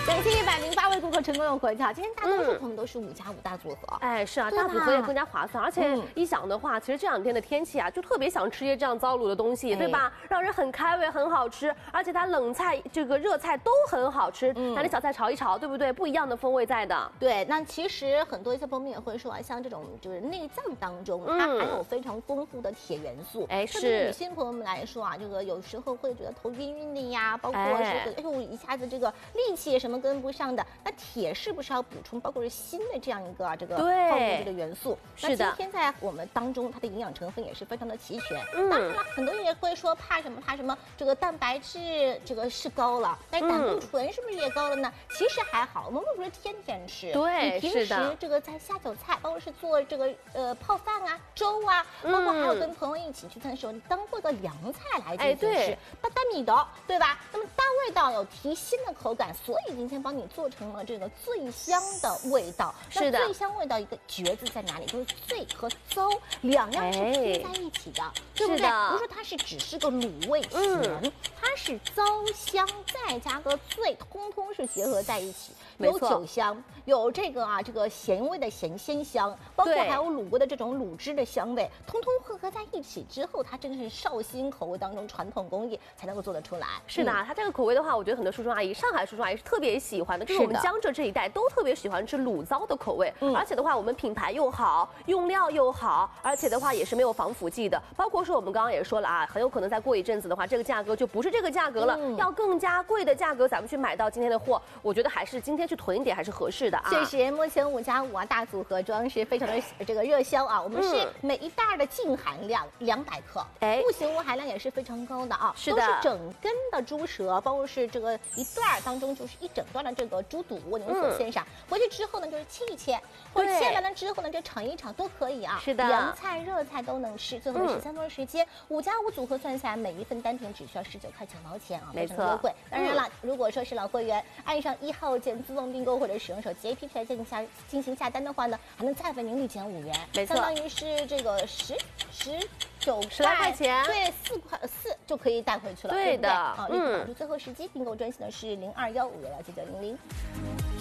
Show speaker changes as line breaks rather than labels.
感谢108位顾客成功用回票，今天大多数朋友都是5+5大组合。
哎，是啊，大组合也更加划算，而且一想的话，其实这2天的天气啊，就特别想吃一些这样糟卤的东西，对吧？让人很开胃，很好吃，而且它冷菜这个热菜都很好吃，拿点小菜炒一炒，对不对？不一样的风味在的。
对，那其实很多一些朋友也会说啊，像这种就是内脏当中，它含有非常丰富的铁元素。
哎，
是。对于女性朋友们来说啊，这个有时候会觉得头晕晕的呀，包括是哎呦一下子这个力气什么跟不上的，那铁是不是要补充？包括是锌的这样一个这个矿物质的元素。
是的。
那今天在我们当中，它的营养成分也是非常的齐全。当然了，很多人也会说怕什么？这个蛋白质这个是高了，但是胆固醇是不是也高了呢？其实还好，我们不是天天吃。
对，
你平时这个在下酒菜，包括是做这个泡饭啊、粥啊，包括还有跟朋友一起聚餐的时候，你当做个凉菜来进行吃，大米的，对吧？那么大味道有提鲜的口感，所以今天帮你做成了这个最香的味道。
是的，
最香味道一个诀子在哪里？就是醉和糟2样是拼在一起的，对不对？不是说它是只是个卤味咸，它是糟香再加个醉，通通是结合在一起，有酒香，有这个咸味的鲜香，包括还有卤过的这种卤汁的香味，通通混合在一起之后，它真的是绍兴口味当中传统工艺才能够做得出来。
是的，它这个口味的话，我觉得很多叔叔阿姨，上海叔叔阿姨是特别喜欢的，就是我们江浙这一带都特别喜欢吃卤糟的口味，而且的话，我们品牌又好，用料又好，而且的话也是没有防腐剂的，包括说我们刚刚也说了啊，很有可能再过一阵子的话，这个价格就不是这个价格了，要更加贵的价格，咱们去买到今天的货，我觉得还是今天去囤一点还是合适的啊。
确实，目前5+5啊大组合装是非常的这个热销啊，我们是每一袋的净含量200克，不行物含量也是非常高的啊，
是的，
都是整根的猪舌，包括是这个一段当中就是一整段的这个猪肚，您所献上，回去之后呢就是切一切，或者切完了之后呢就炒一炒都可以啊，
是的，
凉菜热菜都能吃，最后的13多时间，5+5组合算下来每一份单品只需要19块9毛钱啊，非常优惠。当然了，如果说是老会员，按上1号键自动订购或者使用手机 APP 来进行下单的话呢，还能再为您立减5元，
没错，
相当于是这个10
来块钱，
对，4就可以带回去了，
对的，
立刻打出最后时机，订购专线的是0215119900。